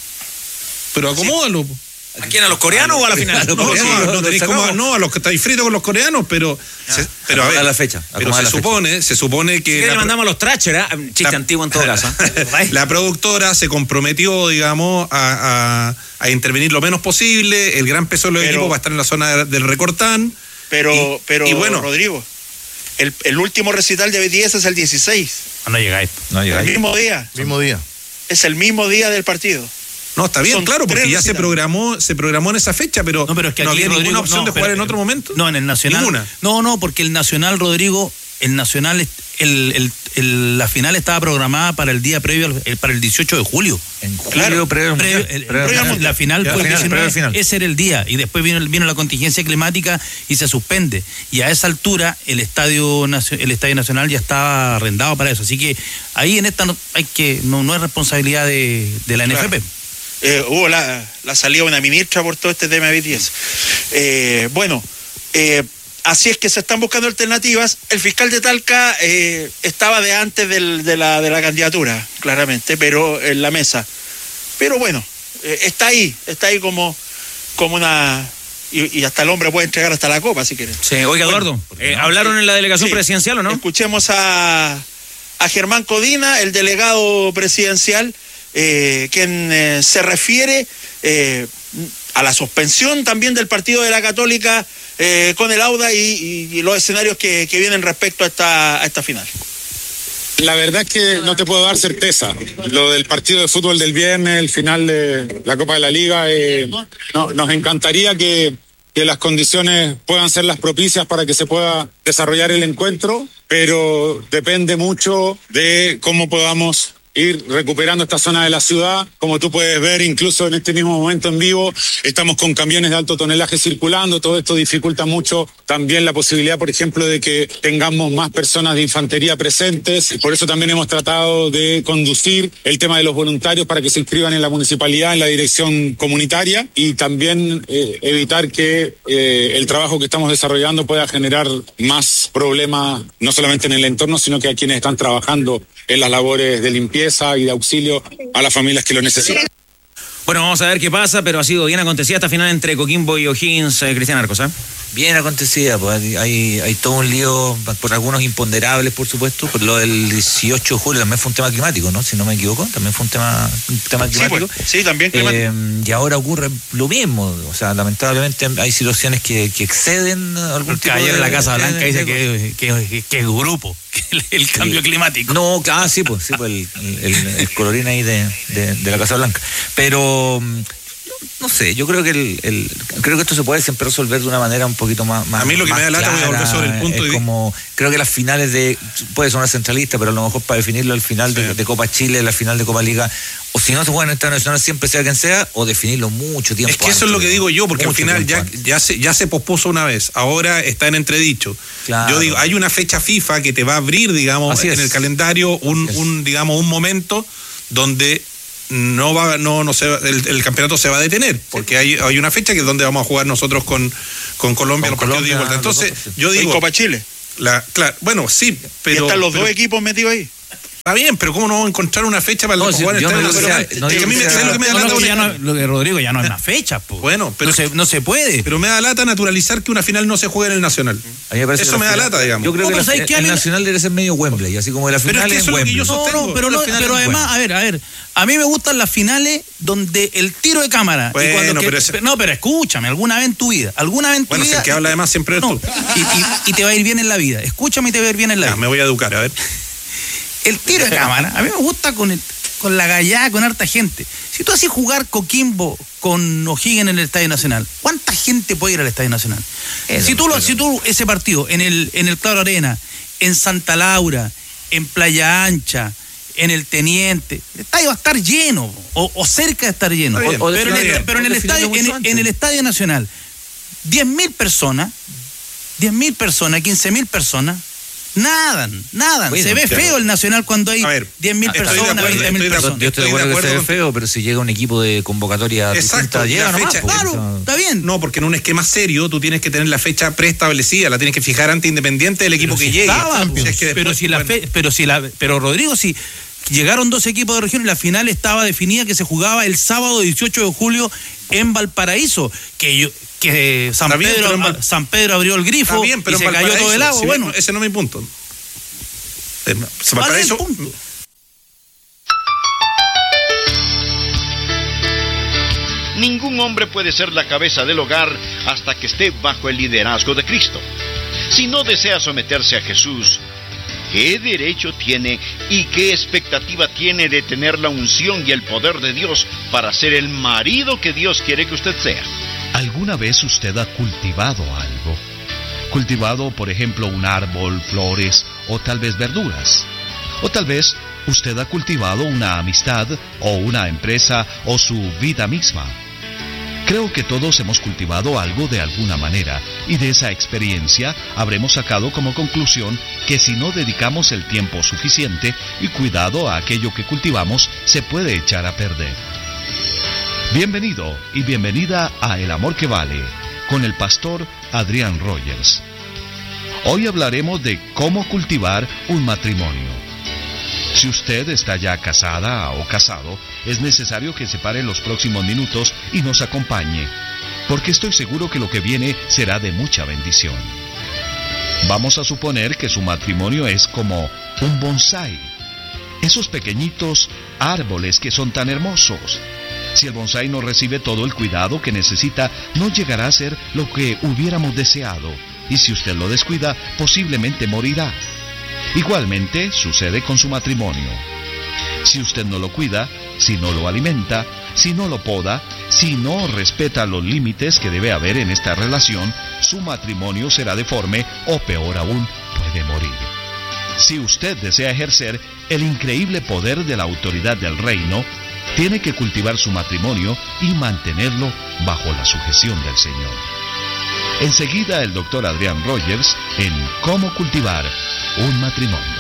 Pero acomódalo. po. ¿A quién? ¿A los coreanos o a la final? No, no, Sí, no, lo no tenéis sacamos. cómo- no, a los que estáis fritos con los coreanos, pero, se- pero a Acomodar ver, la fecha, pero acomodar se la fecha. supone, se supone que ¿Qué le la, mandamos a los Tracher? ¿eh? Chiste la- antiguo en todo caso. la productora se comprometió, digamos, a, a, a intervenir lo menos posible. El gran peso de los Pero- equipos va a estar en la zona de- del Recortán. Pero, Y- pero y bueno. Rodrigo, el, el último recital de B T S es el dieciséis. Ah, no llegáis. No El llegáis. mismo día. Mismo día. Es el mismo día del partido. No, está bien, Son claro, porque tres ya se recitales. programó, se programó en esa fecha, pero No, pero es que no aquí, había Rodrigo, ninguna opción no, de jugar pero- en otro momento. No, en el Nacional. Ninguna. No, no, porque el Nacional, Rodrigo, el Nacional, el, el, el- la final estaba programada para el día previo, al- el- para el dieciocho de julio. En julio, Claro. previo al Previo- Mundial. el- Previo al la- Mundial. la final Ya, fue el final, diecinueve, previo al final. ese era el día, y después vino, vino la contingencia climática y se suspende. Y a esa altura el estadio Nacio- el Estadio Nacional ya estaba arrendado para eso. Así que ahí en esta no, hay que no, no es responsabilidad de, de la Claro. N F P. Eh, hubo la, la salida de una ministra por todo este tema de B T S. Eh, bueno, eh, así es que se están buscando alternativas. El fiscal de Talca eh, estaba de antes del- de, la, de la candidatura, claramente, pero en la mesa. Pero bueno, eh, está ahí, está ahí como, como una... Y, y hasta el hombre puede entregar hasta la copa, si quiere. Sí, oiga, Eduardo, eh, ¿hablaron en la delegación Sí. presidencial o no? Escuchemos a, a Germán Codina, el delegado presidencial, eh, quien eh, se refiere eh, a la suspensión también del partido de la Católica eh, con el Auda y, y- y los escenarios que, que vienen respecto a esta, a esta final. La verdad es que no te puedo dar certeza. Lo del partido de fútbol del viernes, el final de la Copa de la Liga, eh, no, nos encantaría que, que las condiciones puedan ser las propicias para que se pueda desarrollar el encuentro, pero depende mucho de cómo podamos ir recuperando esta zona de la ciudad. Como tú puedes ver, incluso en este mismo momento en vivo, estamos con camiones de alto tonelaje circulando. Todo esto dificulta mucho también la posibilidad, por ejemplo, de que tengamos más personas de infantería presentes. Por eso también hemos tratado de conducir el tema de los voluntarios para que se inscriban en la municipalidad, en la dirección comunitaria, y también eh, evitar que eh, el trabajo que estamos desarrollando pueda generar más problemas, no solamente en el entorno, sino que a quienes están trabajando en las labores de limpieza y de auxilio a las familias que lo necesitan. Bueno, vamos a ver qué pasa, pero ha sido bien acontecida esta final entre Coquimbo y O'Higgins, eh, Cristian Arcos, ¿eh? Bien acontecida, pues hay, hay todo un lío por algunos imponderables, por supuesto. Por lo del dieciocho de julio también fue un tema climático, ¿no? Si no me equivoco, también fue un tema, un tema climático. Sí, pues, sí, también climático. Eh, y ahora ocurre lo mismo. O sea, lamentablemente hay situaciones que, que exceden algún Porque tipo ayer de, en la Casa de, Blanca de, dice de, que, que, que es grupo, que el, el cambio sí. climático. No, ah, sí, pues, sí, pues el, el, el, el colorín ahí de, de, de la Casa Blanca. Pero no sé, yo creo que el, el creo que esto se puede siempre resolver de una manera un poquito más, más a mí lo que más me da lata, voy a volver sobre el punto es de... como, creo que las finales de, puede sonar centralista, pero a lo mejor para definirlo el final sí. de, de Copa Chile, la final de Copa Liga, o si no se juega en el Estadio Nacional, siempre sea quien sea, o definirlo mucho tiempo Es que antes, eso es lo que digo yo, porque al final ya, antes. ya, se, ya se pospuso una vez, ahora está en entredicho. Claro. Yo digo, hay una fecha FIFA que te va a abrir, digamos, Así en es. el calendario un, un, digamos, un momento donde no va, no, no se, el, el campeonato se va a detener, porque hay, hay una fecha que es donde vamos a jugar nosotros con, con Colombia, con los partidos de igualdad. Entonces, yo digo. En Copa Chile. La, claro, bueno, sí, pero. ¿Y están los pero, dos equipos metidos ahí? Está bien, pero ¿cómo no vamos a encontrar una fecha para No, el si jugar en yo el no Estadio digo Nacional? que sea- no Es que digo a mí que me sea- ¿sabes lo que me da No, lata? no, que ya no, lo de Rodrigo ya no es más fecha, po. Bueno, pero no se, no se puede. Pero me da lata naturalizar que una final no se juegue en el Nacional. A mí me parece Eso que me la da final- lata, digamos. Yo creo No, que pero la- ¿sabes qué? A el mí- Nacional debe ser medio Wembley, así como la Pero es final que es eso es lo que Wembley. yo No, sostengo, no, pero, la no, final pero es además, buena. a ver, a ver, a mí me gustan las finales donde el tiro de cámara. Bueno, y cuando pero que- ese- no, pero escúchame, alguna vez en tu vida, alguna vez en tu Bueno, si vida. el que habla además siempre eres no, tú. y, y- y te va a ir bien en la vida. Escúchame y te va a ir bien en la Ya, vida. me voy a educar, a ver. El tiro de cámara, a mí me gusta con el, con la gallada, con harta gente. Si tú haces jugar Coquimbo con O'Higgins en el Estadio Nacional, ¿cuánta gente puede ir al Estadio Nacional? Eso, si tú lo, pero- si tú ese partido en el, en el Claro Arena, en Santa Laura, en Playa Ancha, en el Teniente, el estadio va a estar lleno, o, o cerca de estar lleno. Está bien, pero, en está el, bien. pero en el O estadio, definirlo en, mucho antes. en el Estadio Nacional, diez mil personas, diez mil personas, quince mil personas, nadan, nadan. Bueno, Se ve claro. feo el Nacional cuando hay A ver, diez mil estoy de personas, acuerdo, veinte mil estoy de acuerdo. personas. Yo estoy de Estoy de acuerdo que se ve acuerdo feo, pero si llega un equipo de convocatoria Exacto, distinta, y llega la nomás, fecha- pues, Claro, o sea, está bien. No, porque en un esquema serio tú tienes que tener la fecha preestablecida, la tienes que fijar antes independiente del equipo Pero que si llegue. estaba, Si es que después- pero si la bueno, fe- pero si la pero Rodrigo, si llegaron dos equipos de región y la final estaba definida que se jugaba el sábado dieciocho de julio en Valparaíso, que yo que San Está bien, Pedro pero en Val- San Pedro abrió el grifo Está bien, pero y en se cayó todo el Valparaíso, agua. si Bueno, bien, ese no es mi punto. Eh, ¿cuál es Valparaíso, el punto? Ningún hombre puede ser la cabeza del hogar hasta que esté bajo el liderazgo de Cristo. Si no desea someterse a Jesús, ¿qué derecho tiene y qué expectativa tiene de tener la unción y el poder de Dios para ser el marido que Dios quiere que usted sea? ¿Alguna vez usted ha cultivado algo? Cultivado, por ejemplo, un árbol, flores o tal vez verduras. O tal vez usted ha cultivado una amistad o una empresa o su vida misma. Creo que todos hemos cultivado algo de alguna manera, y de esa experiencia habremos sacado como conclusión que si no dedicamos el tiempo suficiente y cuidado a aquello que cultivamos, se puede echar a perder. Bienvenido y bienvenida a El Amor que Vale, con el pastor Adrián Rogers. Hoy hablaremos de cómo cultivar un matrimonio. Si usted está ya casada o casado, es necesario que se pare en los próximos minutos y nos acompañe, porque estoy seguro que lo que viene será de mucha bendición. Vamos a suponer que su matrimonio es como un bonsái, esos pequeñitos árboles que son tan hermosos. Si el bonsái no recibe todo el cuidado que necesita, no llegará a ser lo que hubiéramos deseado, y si usted lo descuida, posiblemente morirá. Igualmente sucede con su matrimonio. Si usted no lo cuida, si no lo alimenta, si no lo poda, si no respeta los límites que debe haber en esta relación, su matrimonio será deforme o peor aún, puede morir. Si usted desea ejercer el increíble poder de la autoridad del reino, tiene que cultivar su matrimonio y mantenerlo bajo la sujeción del Señor. Enseguida el doctor Adrián Rogers en Cómo cultivar un matrimonio.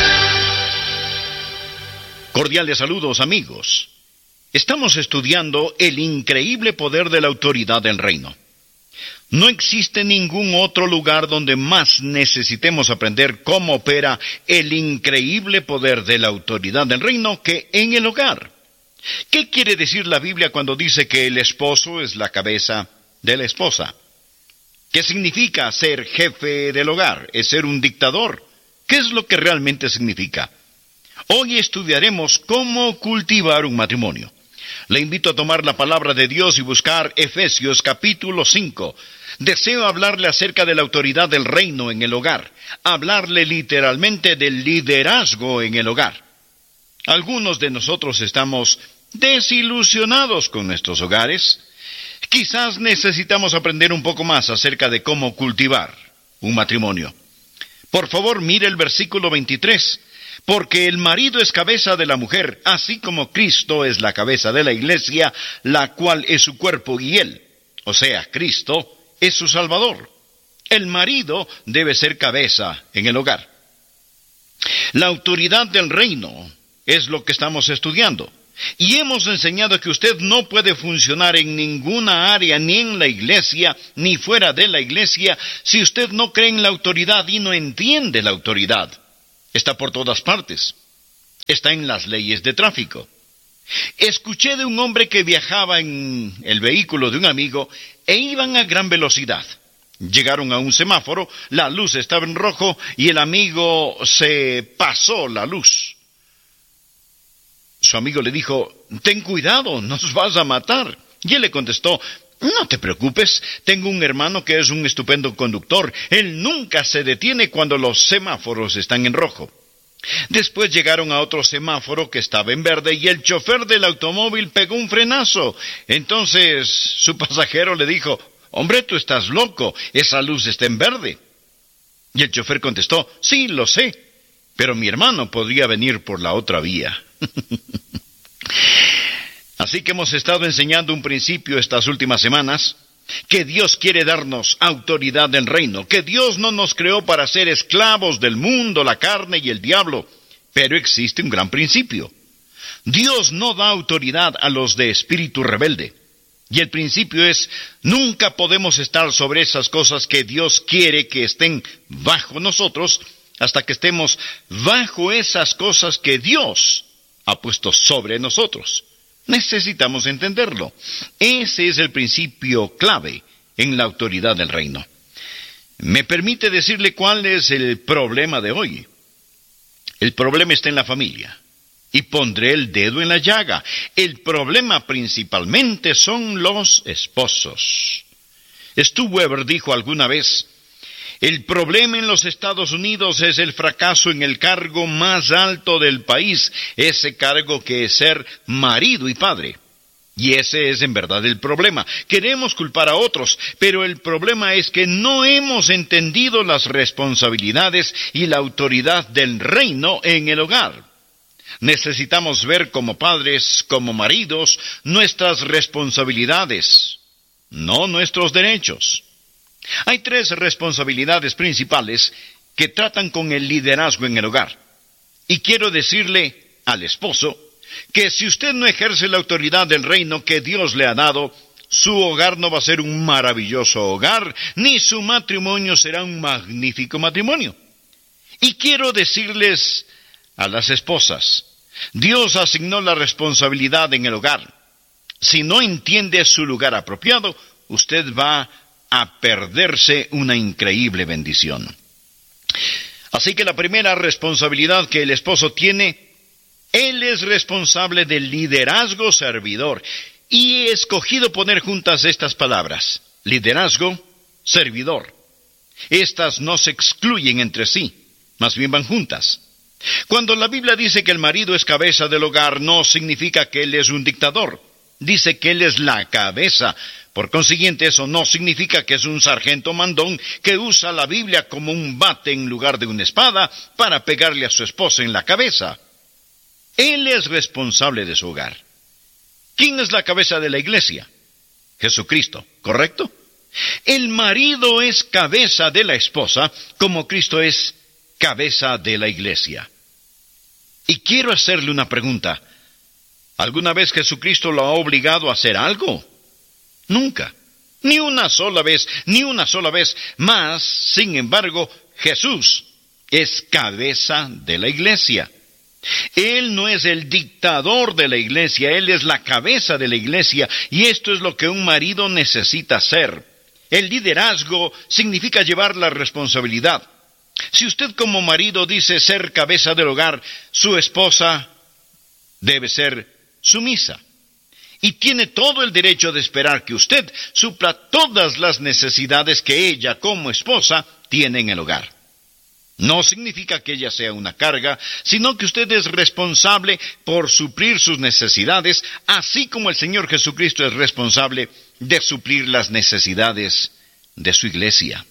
Cordiales saludos, amigos. Estamos estudiando el increíble poder de la autoridad del reino. No existe ningún otro lugar donde más necesitemos aprender cómo opera el increíble poder de la autoridad del reino que en el hogar. ¿Qué quiere decir la Biblia cuando dice que el esposo es la cabeza de la esposa? ¿Qué significa ser jefe del hogar? ¿Es ser un dictador? ¿Qué es lo que realmente significa? Hoy estudiaremos cómo cultivar un matrimonio. Le invito a tomar la palabra de Dios y buscar Efesios capítulo cinco. Deseo hablarle acerca de la autoridad del reino en el hogar, hablarle literalmente del liderazgo en el hogar. Algunos de nosotros estamos desilusionados con nuestros hogares. Quizás necesitamos aprender un poco más acerca de cómo cultivar un matrimonio. Por favor, mire el versículo veintitrés. Porque el marido es cabeza de la mujer, así como Cristo es la cabeza de la iglesia, la cual es su cuerpo, y él, o sea, Cristo, es su Salvador. El marido debe ser cabeza en el hogar. La autoridad del reino es lo que estamos estudiando. Y hemos enseñado que usted no puede funcionar en ninguna área, ni en la iglesia, ni fuera de la iglesia, si usted no cree en la autoridad y no entiende la autoridad. Está por todas partes. Está en las leyes de tráfico. Escuché de un hombre que viajaba en el vehículo de un amigo e iban a gran velocidad. Llegaron a un semáforo, la luz estaba en rojo y el amigo se pasó la luz. Su amigo le dijo, ten cuidado, nos vas a matar. Y él le contestó, no te preocupes, tengo un hermano que es un estupendo conductor. Él nunca se detiene cuando los semáforos están en rojo. Después llegaron a otro semáforo que estaba en verde y el chofer del automóvil pegó un frenazo. Entonces su pasajero le dijo, hombre, tú estás loco, esa luz está en verde. Y el chofer contestó, sí, lo sé, pero mi hermano podría venir por la otra vía. Así que hemos estado enseñando un principio estas últimas semanas, que Dios quiere darnos autoridad del reino, que Dios no nos creó para ser esclavos del mundo, la carne y el diablo, pero existe un gran principio. Dios no da autoridad a los de espíritu rebelde, y el principio es, nunca podemos estar sobre esas cosas que Dios quiere que estén bajo nosotros, hasta que estemos bajo esas cosas que Dios ha puesto sobre nosotros. Necesitamos entenderlo. Ese es el principio clave en la autoridad del reino. ¿Me permite decirle cuál es el problema de hoy? El problema está en la familia. Y pondré el dedo en la llaga. El problema principalmente son los esposos. Stu Weber dijo alguna vez, el problema en los Estados Unidos es el fracaso en el cargo más alto del país, ese cargo que es ser marido y padre. Y ese es en verdad el problema. Queremos culpar a otros, pero el problema es que no hemos entendido las responsabilidades y la autoridad del reino en el hogar. Necesitamos ver como padres, como maridos, nuestras responsabilidades, no nuestros derechos. Hay tres responsabilidades principales que tratan con el liderazgo en el hogar. Y quiero decirle al esposo que si usted no ejerce la autoridad del reino que Dios le ha dado, su hogar no va a ser un maravilloso hogar, ni su matrimonio será un magnífico matrimonio. Y quiero decirles a las esposas, Dios asignó la responsabilidad en el hogar. Si no entiende su lugar apropiado, usted va a perderse una increíble bendición. Así que la primera responsabilidad que el esposo tiene, él es responsable del liderazgo servidor. Y he escogido poner juntas estas palabras, liderazgo, servidor. Estas no se excluyen entre sí, más bien van juntas. Cuando la Biblia dice que el marido es cabeza del hogar, no significa que él es un dictador. dice que Él es la cabeza. Por consiguiente, eso no significa que es un sargento mandón que usa la Biblia como un bate en lugar de una espada para pegarle a su esposa en la cabeza. Él es responsable de su hogar. ¿Quién es la cabeza de la iglesia? Jesucristo, ¿correcto? El marido es cabeza de la esposa, como Cristo es cabeza de la iglesia. Y quiero hacerle una pregunta. ¿Alguna vez Jesucristo lo ha obligado a hacer algo? Nunca. Ni una sola vez, ni una sola vez más. Sin embargo, Jesús es cabeza de la iglesia. Él no es el dictador de la iglesia, Él es la cabeza de la iglesia, y esto es lo que un marido necesita hacer. El liderazgo significa llevar la responsabilidad. Si usted como marido dice ser cabeza del hogar, su esposa debe ser sumisa. Y tiene todo el derecho de esperar que usted supla todas las necesidades que ella como esposa tiene en el hogar. No significa que ella sea una carga, sino que usted es responsable por suplir sus necesidades, así como el Señor Jesucristo es responsable de suplir las necesidades de su iglesia.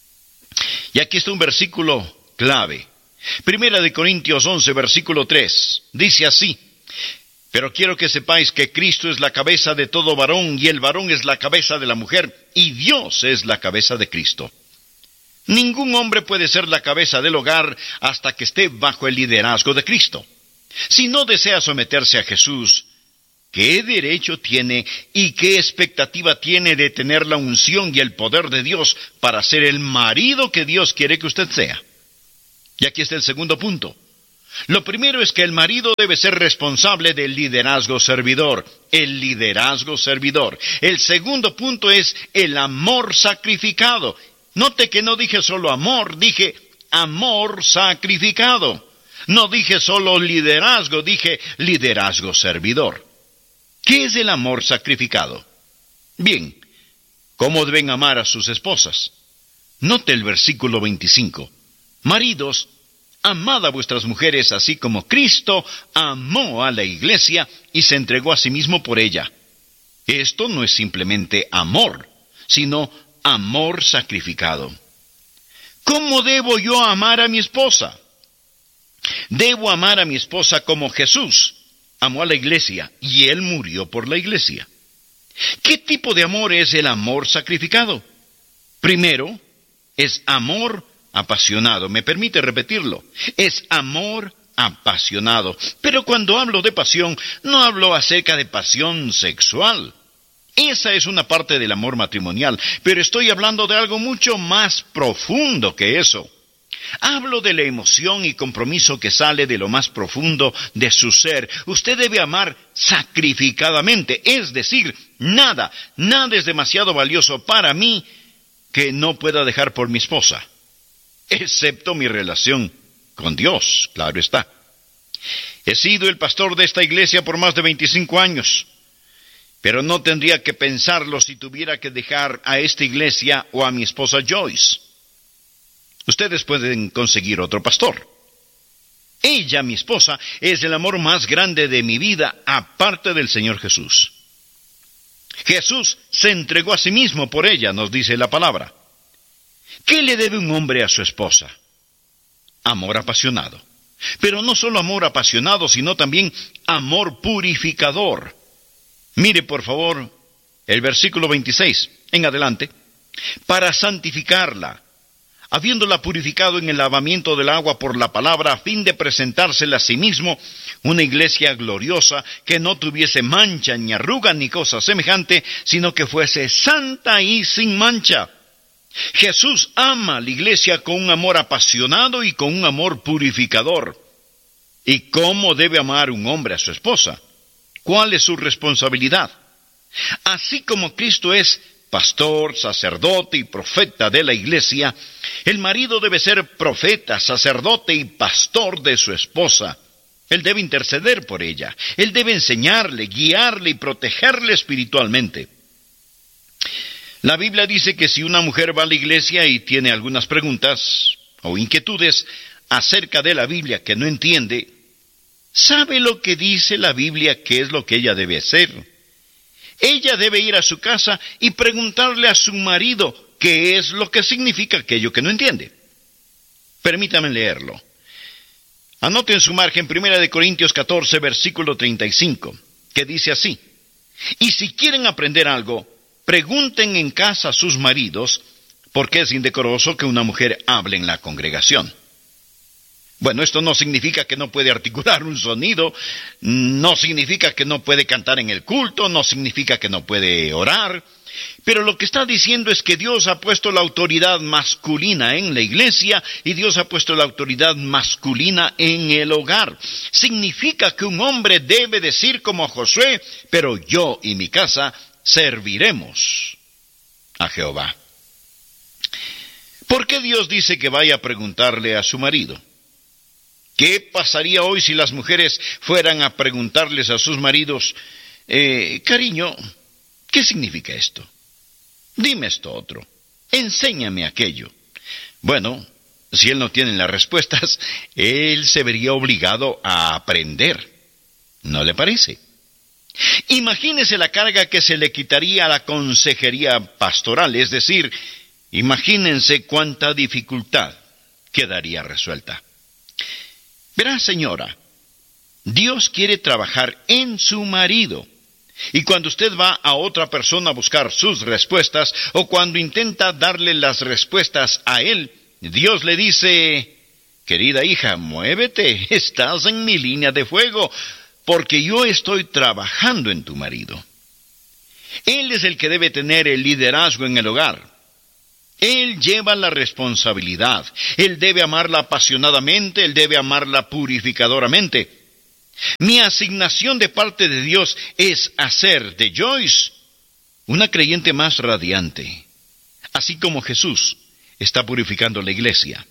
Y aquí está un versículo clave. Primera de Corintios once, versículo tres. Dice así: pero quiero que sepáis que Cristo es la cabeza de todo varón, y el varón es la cabeza de la mujer, y Dios es la cabeza de Cristo. Ningún hombre puede ser la cabeza del hogar hasta que esté bajo el liderazgo de Cristo. Si no desea someterse a Jesús, ¿qué derecho tiene y qué expectativa tiene de tener la unción y el poder de Dios para ser el marido que Dios quiere que usted sea? Y aquí está el segundo punto. Lo primero es que el marido debe ser responsable del liderazgo servidor. El liderazgo servidor. El segundo punto es el amor sacrificado. Note que no dije solo amor, dije amor sacrificado. No dije solo liderazgo, dije liderazgo servidor. ¿Qué es el amor sacrificado? Bien, ¿cómo deben amar a sus esposas? Note el versículo veinticinco. Maridos, amad a vuestras mujeres así como Cristo amó a la iglesia y se entregó a sí mismo por ella. Esto no es simplemente amor, sino amor sacrificado. ¿Cómo debo yo amar a mi esposa? Debo amar a mi esposa como Jesús amó a la iglesia y Él murió por la iglesia. ¿Qué tipo de amor es el amor sacrificado? Primero, es amor apasionado. ¿Me permite repetirlo? Es amor apasionado. Pero cuando hablo de pasión, no hablo acerca de pasión sexual. Esa es una parte del amor matrimonial, pero estoy hablando de algo mucho más profundo que eso. Hablo de la emoción y compromiso que sale de lo más profundo de su ser. Usted debe amar sacrificadamente, es decir, nada, nada es demasiado valioso para mí que no pueda dejar por mi esposa, excepto mi relación con Dios, claro está. He sido el pastor de esta iglesia por más de veinticinco años. Pero no tendría que pensarlo si tuviera que dejar a esta iglesia o a mi esposa Joyce. Ustedes pueden conseguir otro pastor. Ella, mi esposa, es el amor más grande de mi vida, aparte del Señor Jesús. Jesús se entregó a sí mismo por ella, nos dice la palabra. ¿Qué le debe un hombre a su esposa? Amor apasionado. Pero no solo amor apasionado, sino también amor purificador. Mire, por favor, el versículo veintiséis, en adelante. Para santificarla, habiéndola purificado en el lavamiento del agua por la palabra, a fin de presentársela a sí mismo, una iglesia gloriosa, que no tuviese mancha, ni arruga, ni cosa semejante, sino que fuese santa y sin mancha. Jesús ama a la iglesia con un amor apasionado y con un amor purificador. ¿Y cómo debe amar un hombre a su esposa? ¿Cuál es su responsabilidad? Así como Cristo es pastor, sacerdote y profeta de la iglesia, el marido debe ser profeta, sacerdote y pastor de su esposa. Él debe interceder por ella. Él debe enseñarle, guiarle y protegerle espiritualmente. La Biblia dice que si una mujer va a la iglesia y tiene algunas preguntas o inquietudes acerca de la Biblia que no entiende, ¿sabe lo que dice la Biblia? ¿Qué es lo que ella debe hacer? Ella debe ir a su casa y preguntarle a su marido qué es lo que significa aquello que no entiende. Permítame leerlo. Anote en su margen Primera de Corintios catorce, versículo treinta y cinco, que dice así: y si quieren aprender algo, pregunten en casa a sus maridos, porque es indecoroso que una mujer hable en la congregación. Bueno, esto no significa que no puede articular un sonido, no significa que no puede cantar en el culto, no significa que no puede orar, pero lo que está diciendo es que Dios ha puesto la autoridad masculina en la iglesia y Dios ha puesto la autoridad masculina en el hogar. Significa que un hombre debe decir como Josué: pero yo y mi casa serviremos a Jehová. ¿Por qué Dios dice que vaya a preguntarle a su marido? ¿Qué pasaría hoy si las mujeres fueran a preguntarles a sus maridos: eh, cariño, ¿qué significa esto? Dime esto otro. Enséñame aquello. Bueno, si él no tiene las respuestas, él se vería obligado a aprender. ¿No le parece? Imagínese la carga que se le quitaría a la consejería pastoral, es decir, imagínense cuánta dificultad quedaría resuelta. Verá, señora, Dios quiere trabajar en su marido. Y cuando usted va a otra persona a buscar sus respuestas, o cuando intenta darle las respuestas a él, Dios le dice: querida hija, muévete, estás en mi línea de fuego, porque yo estoy trabajando en tu marido. Él es el que debe tener el liderazgo en el hogar. Él lleva la responsabilidad. Él debe amarla apasionadamente, él debe amarla purificadoramente. Mi asignación de parte de Dios es hacer de Joyce una creyente más radiante, así como Jesús está purificando la iglesia.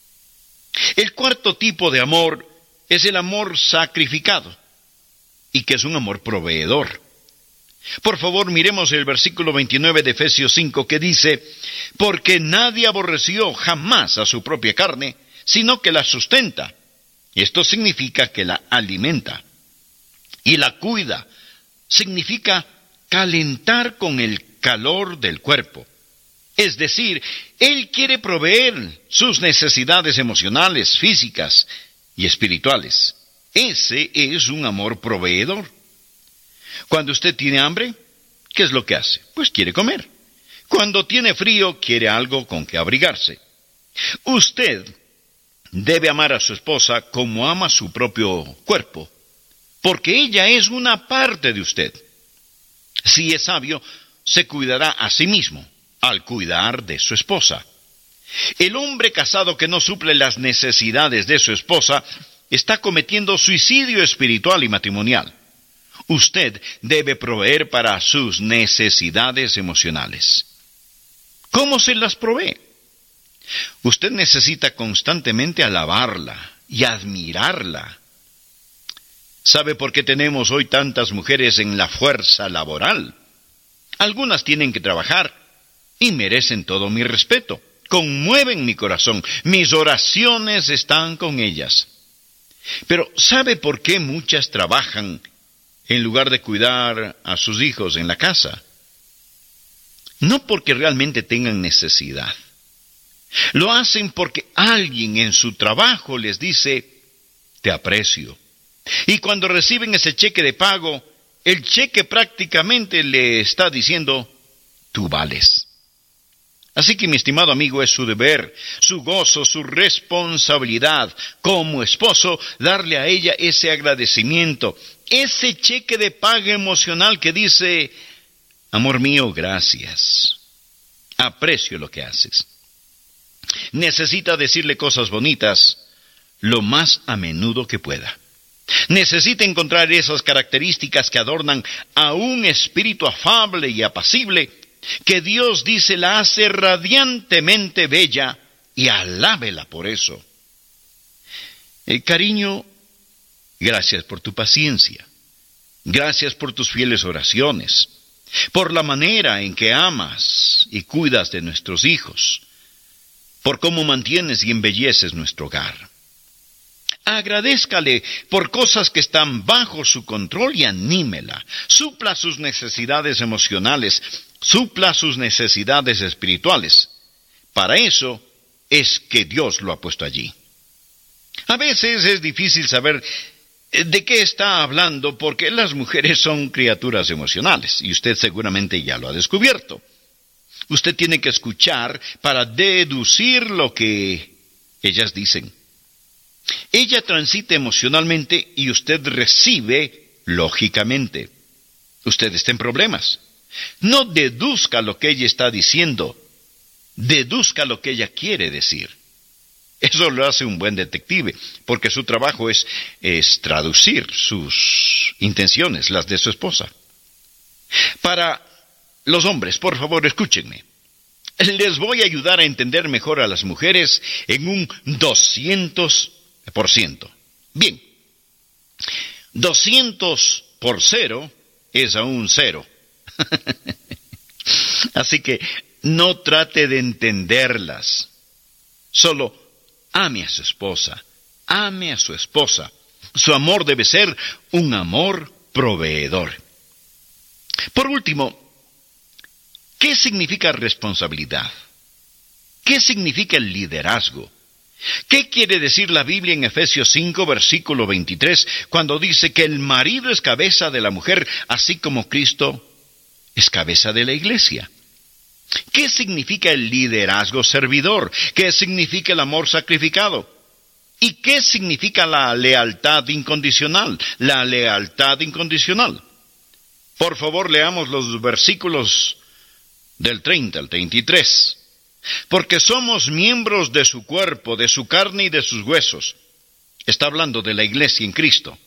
El cuarto tipo de amor es el amor sacrificado, y que es un amor proveedor. Por favor, miremos el versículo veintinueve de Efesios cinco, que dice: porque nadie aborreció jamás a su propia carne, sino que la sustenta. Esto significa que la alimenta. Y la cuida. Significa calentar con el calor del cuerpo. Es decir, Él quiere proveer sus necesidades emocionales, físicas y espirituales. Ese es un amor proveedor. Cuando usted tiene hambre, ¿qué es lo que hace? Pues quiere comer. Cuando tiene frío, quiere algo con que abrigarse. Usted debe amar a su esposa como ama su propio cuerpo, porque ella es una parte de usted. Si es sabio, se cuidará a sí mismo al cuidar de su esposa. El hombre casado que no suple las necesidades de su esposa está cometiendo suicidio espiritual y matrimonial. Usted debe proveer para sus necesidades emocionales. ¿Cómo se las provee? Usted necesita constantemente alabarla y admirarla. ¿Sabe por qué tenemos hoy tantas mujeres en la fuerza laboral? Algunas tienen que trabajar y merecen todo mi respeto. Conmueven mi corazón. Mis oraciones están con ellas. Pero ¿sabe por qué muchas trabajan en lugar de cuidar a sus hijos en la casa? No porque realmente tengan necesidad. Lo hacen porque alguien en su trabajo les dice: te aprecio. Y cuando reciben ese cheque de pago, el cheque prácticamente le está diciendo: tú vales. Así que, mi estimado amigo, es su deber, su gozo, su responsabilidad como esposo, darle a ella ese agradecimiento, ese cheque de paga emocional que dice: amor mío, gracias. Aprecio lo que haces. Necesita decirle cosas bonitas lo más a menudo que pueda. Necesita encontrar esas características que adornan a un espíritu afable y apacible, que Dios dice la hace radiantemente bella, y alábela por eso. Eh, cariño, gracias por tu paciencia. Gracias por tus fieles oraciones. Por la manera en que amas y cuidas de nuestros hijos. Por cómo mantienes y embelleces nuestro hogar. Agradézcale por cosas que están bajo su control y anímela. Supla sus necesidades emocionales, supla sus necesidades espirituales. Para eso es que Dios lo ha puesto allí. A veces es difícil saber de qué está hablando porque las mujeres son criaturas emocionales y usted seguramente ya lo ha descubierto. Usted tiene que escuchar para deducir lo que ellas dicen. Ella transita emocionalmente y usted recibe lógicamente. Usted está en problemas. No deduzca lo que ella está diciendo, deduzca lo que ella quiere decir. Eso lo hace un buen detective, porque su trabajo es, es traducir sus intenciones, las de su esposa. Para los hombres, por favor, escúchenme. Les voy a ayudar a entender mejor a las mujeres en un doscientos por ciento. Bien, doscientos por cero es aún cero. Así que no trate de entenderlas. Solo ame a su esposa, ame a su esposa. Su amor debe ser un amor proveedor. Por último, ¿qué significa responsabilidad? ¿Qué significa el liderazgo? ¿Qué quiere decir la Biblia en Efesios cinco, versículo veintitrés, cuando dice que el marido es cabeza de la mujer, así como Cristo es cabeza de la iglesia? ¿Qué significa el liderazgo servidor? ¿Qué significa el amor sacrificado? ¿Y qué significa la lealtad incondicional? La lealtad incondicional. Por favor, leamos los versículos del treinta al treinta y tres. Porque somos miembros de su cuerpo, de su carne y de sus huesos. Está hablando de la iglesia en Cristo.